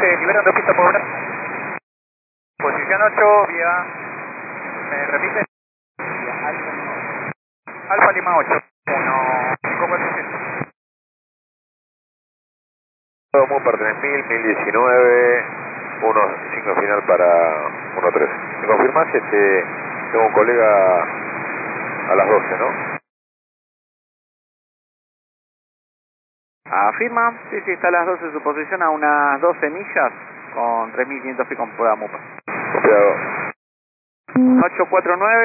liberando pista por posición 8, vía, ¿me repite? Alfa Lima 8, 1-547. Mupar 3000, 1019, 1-5 final para 1-3. ¿Me confirmás? Tengo un colega a las 12, ¿no? Afirma, sí, está a las 12 su posición, a unas 12 millas, con 3500 pies con prueba Mupar. Copiado. 849.